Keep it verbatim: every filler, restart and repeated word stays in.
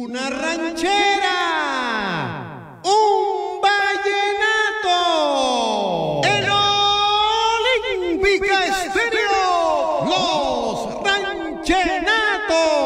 Una ranchera, un vallenato, en Olímpica Estéreo, los ranchenatos.